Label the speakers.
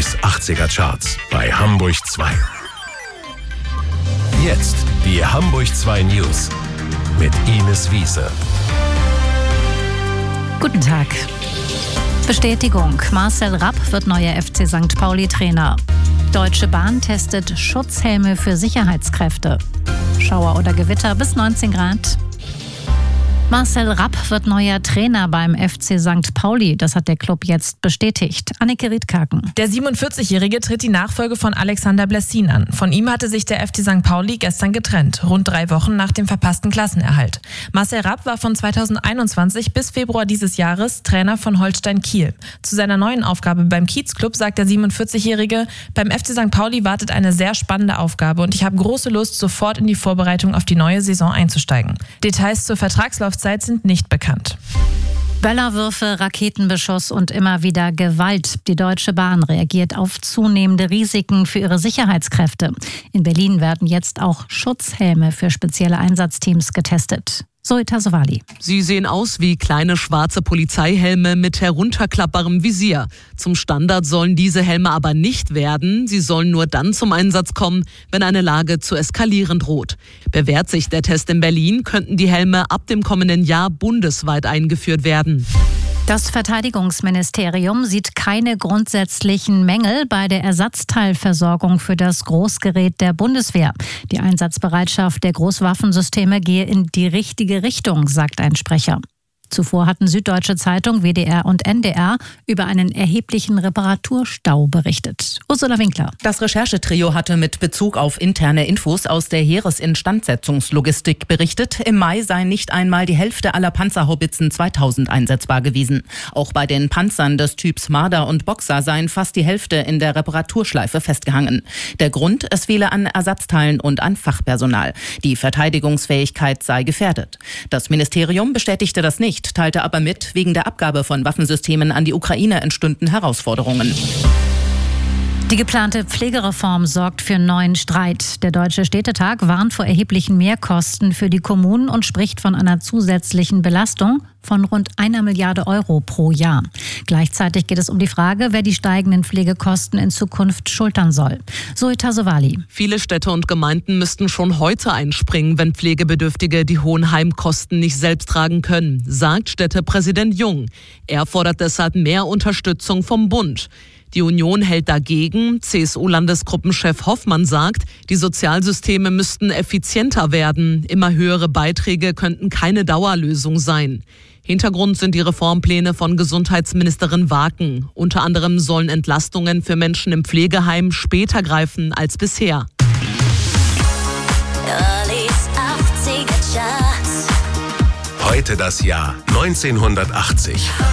Speaker 1: Alice 80er Charts bei Hamburg 2. Jetzt die Hamburg 2 News mit Ines Wiese.
Speaker 2: Guten Tag. Bestätigung: Marcel Rapp wird neuer FC St. Pauli-Trainer. Deutsche Bahn testet Schutzhelme für Sicherheitskräfte. Schauer oder Gewitter bis 19 Grad. Marcel Rapp wird neuer Trainer beim FC St. Pauli. Das hat der Club jetzt bestätigt. Anneke Riedkaken.
Speaker 3: Der 47-Jährige tritt die Nachfolge von Alexander Blessin an. Von ihm hatte sich der FC St. Pauli gestern getrennt, rund 3 Wochen nach dem verpassten Klassenerhalt. Marcel Rapp war von 2021 bis Februar dieses Jahres Trainer von Holstein Kiel. Zu seiner neuen Aufgabe beim Kiezclub sagt der 47-Jährige: Beim FC St. Pauli wartet eine sehr spannende Aufgabe und ich habe große Lust, sofort in die Vorbereitung auf die neue Saison einzusteigen. Details zur Vertragslaufzeit sind nicht bekannt.
Speaker 2: Böllerwürfe, Raketenbeschuss und immer wieder Gewalt. Die Deutsche Bahn reagiert auf zunehmende Risiken für ihre Sicherheitskräfte. In Berlin werden jetzt auch Schutzhelme für spezielle Einsatzteams getestet. Zoe Tassovali.
Speaker 4: Sie sehen aus wie kleine schwarze Polizeihelme mit herunterklappbarem Visier. Zum Standard sollen diese Helme aber nicht werden. Sie sollen nur dann zum Einsatz kommen, wenn eine Lage zu eskalieren droht. Bewährt sich der Test in Berlin, könnten die Helme ab dem kommenden Jahr bundesweit eingeführt werden.
Speaker 2: Das Verteidigungsministerium sieht keine grundsätzlichen Mängel bei der Ersatzteilversorgung für das Großgerät der Bundeswehr. Die Einsatzbereitschaft der Großwaffensysteme gehe in die richtige Richtung, sagt ein Sprecher. Zuvor hatten Süddeutsche Zeitung, WDR und NDR über einen erheblichen Reparaturstau berichtet. Ursula Winkler.
Speaker 5: Das Recherchetrio hatte mit Bezug auf interne Infos aus der Heeresinstandsetzungslogistik berichtet. Im Mai sei nicht einmal die Hälfte aller Panzerhaubitzen 2000 einsetzbar gewesen. Auch bei den Panzern des Typs Marder und Boxer seien fast die Hälfte in der Reparaturschleife festgehangen. Der Grund: es fehle an Ersatzteilen und an Fachpersonal. Die Verteidigungsfähigkeit sei gefährdet. Das Ministerium bestätigte das nicht, teilte aber mit, wegen der Abgabe von Waffensystemen an die Ukraine entstünden Herausforderungen.
Speaker 2: Die geplante Pflegereform sorgt für neuen Streit. Der Deutsche Städtetag warnt vor erheblichen Mehrkosten für die Kommunen und spricht von einer zusätzlichen Belastung von rund 1 Milliarde Euro pro Jahr. Gleichzeitig geht es um die Frage, wer die steigenden Pflegekosten in Zukunft schultern soll. Zoe Tassovali.
Speaker 4: Viele Städte und Gemeinden müssten schon heute einspringen, wenn Pflegebedürftige die hohen Heimkosten nicht selbst tragen können, sagt Städtepräsident Jung. Er fordert deshalb mehr Unterstützung vom Bund. Die Union hält dagegen. CSU-Landesgruppenchef Hoffmann sagt, die Sozialsysteme müssten effizienter werden. Immer höhere Beiträge könnten keine Dauerlösung sein. Hintergrund sind die Reformpläne von Gesundheitsministerin Waken. Unter anderem sollen Entlastungen für Menschen im Pflegeheim später greifen als bisher.
Speaker 1: Heute das Jahr 1980.